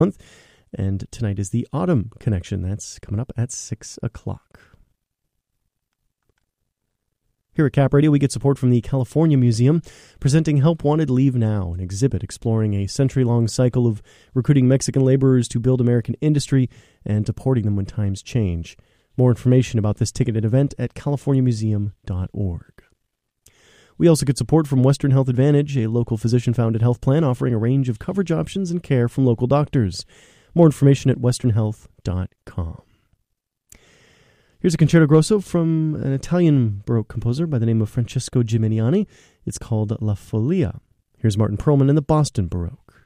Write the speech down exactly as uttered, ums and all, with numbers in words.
month. And tonight is the Autumn Connection. That's coming up at six o'clock. Here at Cap Radio, we get support from the California Museum, presenting Help Wanted Leave Now, an exhibit exploring a century-long cycle of recruiting Mexican laborers to build American industry and deporting them when times change. More information about this ticketed event at california museum dot org. We also get support from Western Health Advantage, a local physician-founded health plan offering a range of coverage options and care from local doctors. More information at western health dot com. Here's a concerto grosso from an Italian Baroque composer by the name of Francesco Gimignani. It's called La Follia. Here's Martin Perlman in the Boston Baroque.